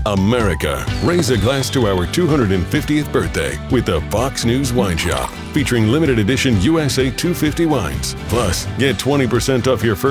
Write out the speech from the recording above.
America, raise a glass to our 250th birthday with the Fox News Wine Shop, featuring limited edition USA 250 wines. Plus, get 20% off your first